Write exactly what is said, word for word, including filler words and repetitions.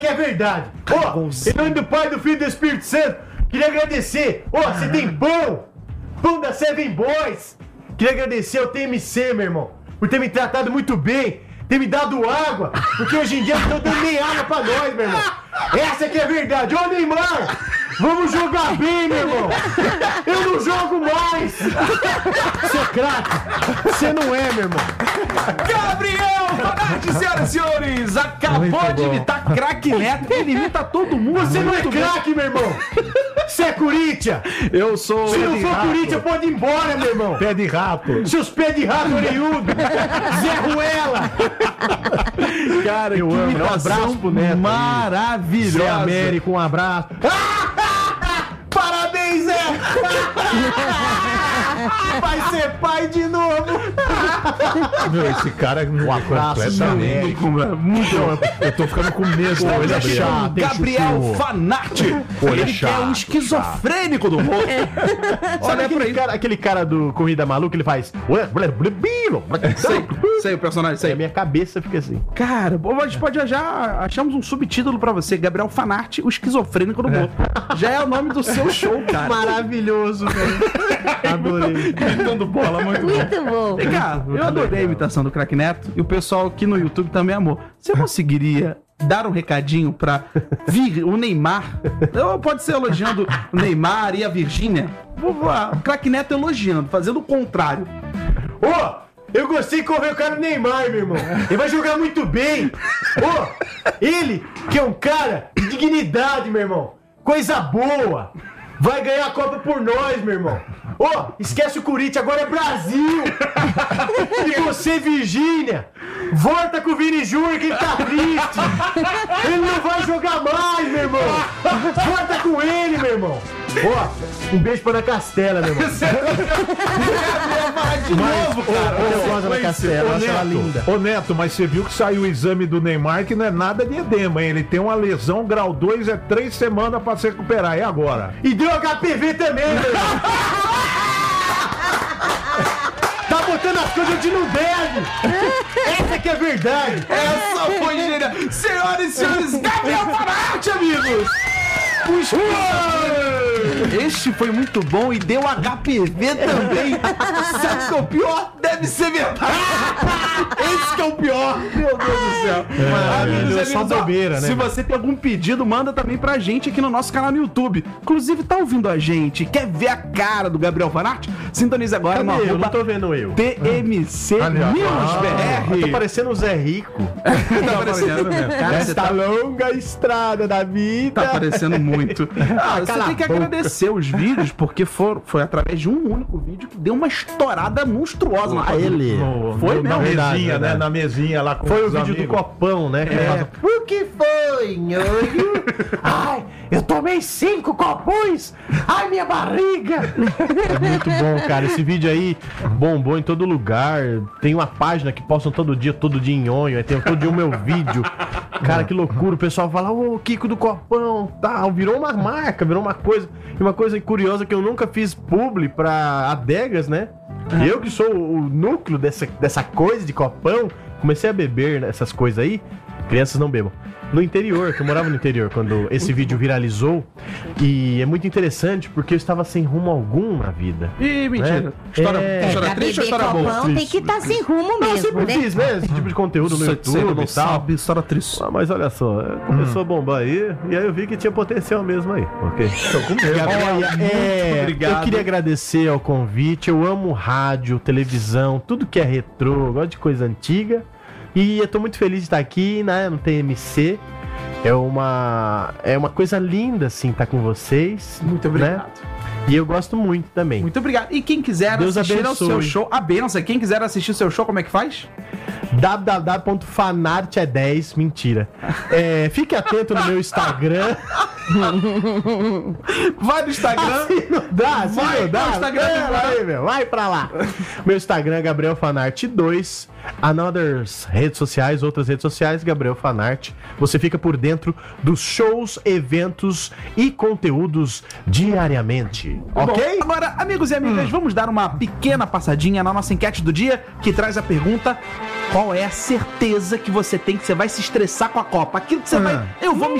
que é verdade. Ó, oh, em nome do Pai, do Filho e do Espírito Santo, queria agradecer. Ó, oh, você tem pão, pão da Seven Boys. Queria agradecer ao T M C, meu irmão, por ter me tratado muito bem, ter me dado água, porque hoje em dia não estão dando nem água pra nós, meu irmão. Essa que é a verdade. Ô, Neymar, vamos jogar bem, meu irmão. Eu não jogo mais. Seu craque, você não é, meu irmão. Gabriel Fanarti, senhoras e senhores, acabou de imitar craque Neto. Ele imita todo mundo. Você não é craque, meu irmão. Você é Corinthians. Eu sou... Se não for Corinthians, pode ir embora, meu irmão. Pé de rato. Seus pés de rato orelhudo. Zé Ruela. Cara, eu que amo. imitação Um abraço pro Neto. maravilhosa. Zé Américo, um abraço. Parabéns, Zé. Vai ser pai de novo. Meu, esse cara é um abraço. Muito. Eu tô ficando com medo. Olha é chato. Gabriel Fanarti. Olha Ele chato, é um esquizofrênico do humor. Sabe aquele cara, aquele cara do Corrida Maluca, ele faz... Sei, sei o personagem, sei. A minha cabeça fica assim. Cara, a gente pode já... Achamos um subtítulo pra você. Gabriel Fanarti, o esquizofrênico do humor. Já é o nome do seu show, cara. Maravilhoso, velho. Adorei. Imitando bola, muito, Muito bom. Vem cá, eu adorei a imitação do craque Neto e o pessoal aqui no YouTube também amou. Você conseguiria dar um recadinho pra vir o Neymar? Ou pode ser elogiando o Neymar e a Virgínia? O craque Neto elogiando, fazendo o contrário. Ô, oh, eu gostei de correr o cara do Neymar, meu irmão. Ele vai jogar muito bem. Ô, oh, ele, que é um cara de dignidade, meu irmão. Coisa boa. Vai ganhar a Copa por nós, meu irmão. Ô, oh, esquece o Corinthians, agora é Brasil. E você, Virgínia, volta com o Vini Júnior que ele tá triste. Ele não vai jogar mais, meu irmão. Volta com ele, meu irmão. Ó, oh, um beijo pra Ana Castela, meu irmão. De novo, cara. Eu gosto da Ana Castela, eu acho ela linda. Ô Neto, mas você viu que saiu o exame do Neymar que não é nada de edema, hein? Ele tem uma lesão grau dois, é três semanas pra se recuperar. E agora? E deu H P V também, meu irmão. Tá botando as coisas onde não deve. Essa que é a verdade. Essa foi genial. Senhoras e senhores, Gabriel Fanarti, amigos. Este foi muito bom e deu H P V também. Sabe o que é o pior? Deve ser verdade. Esse que é o pior. Meu Deus do céu. É, amigos, é só bobeira, né? Se você tem algum pedido, manda também pra gente aqui no nosso canal no YouTube. Inclusive, tá ouvindo a gente? Quer ver a cara do Gabriel Fanarti? Sintonize agora no eu arroba não tô vendo eu. T M C News B R. Eu tô parecendo o Zé Rico. Tá parecendo mesmo. Cara, você Esta tá, longa estrada da vida. tá parecendo muito. Ah, você Cala tem que a boca. agradecer os vídeos, porque for, foi através de um único vídeo que deu uma estourada monstruosa na Ah, ele. No, Foi no, na mesmo? mesinha, Verdade, né? verdade. Na mesinha lá com Foi o os vídeo amigos. do copão, né? Que ele fala, o que foi, nhonho? Ai, eu tomei cinco copões. Ai, minha barriga. É muito bom, cara. Esse vídeo aí bombou em todo lugar. Tem uma página que postam todo dia, todo dia em nhonho. Aí tem todo dia o meu vídeo. Cara, que loucura. O pessoal fala, ô, Kiko do Copão, tal. Virou uma marca, virou uma coisa. E uma coisa curiosa que eu nunca fiz publi pra adegas, né? Eu que sou o núcleo dessa, dessa coisa de copão, comecei a beber essas coisas aí. Crianças não bebam. No interior, que eu morava no interior quando esse vídeo viralizou. E é muito interessante porque eu estava sem rumo algum na vida. Ih, mentira. Né? História, É. história Pra triste ou beber história boa? copão tem que estar sem rumo Não, eu mesmo, sempre né? fiz, né? Esse tipo de conteúdo no Você- você YouTube não e tal. sabe, história triste. Ah, mas olha só, começou a bombar aí, e aí eu vi que tinha potencial mesmo aí, ok? Tô com medo. Gabriel, é, obrigado. eu queria agradecer ao convite, eu amo rádio, televisão, tudo que é retrô, eu gosto de coisa antiga, e eu tô muito feliz de estar aqui, né, no T M C. É uma, é uma coisa linda, assim, estar com vocês. Muito obrigado. Né? E eu gosto muito também. Muito obrigado. E quem quiser Deus assistir ao abençoe. seu show, a benção. Quem quiser assistir o seu show, como é que faz? w w w ponto fanart é dez, mentira. É, fique atento no meu Instagram. Vai no Instagram. Assim não dá, assim Vai não dá. pro Instagram Pera do aí, meu, vai pra lá. Meu Instagram é Gabriel Fanart dois. Another redes sociais, outras redes sociais, Gabriel Fanart. Você fica por dentro dos shows, eventos e conteúdos diariamente. Ok? Bom, agora, amigos e amigas, Hum. vamos dar uma pequena passadinha na nossa enquete do dia, que traz a pergunta: qual é a certeza que você tem que você vai se estressar com a Copa? Aquilo que você Ah. vai. Eu vou me